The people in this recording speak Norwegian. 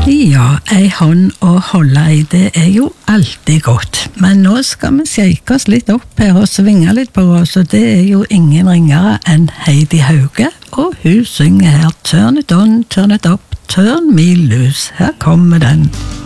Ja, ei hånd å holde i, det er jo alltid godt. Men nå skal vi shake oss litt opp her og svinge litt på oss, og det er jo ingen ringere enn Heidi Hauge, og hun synger her Turn it on, turn it up, turn me loose. Her kommer den.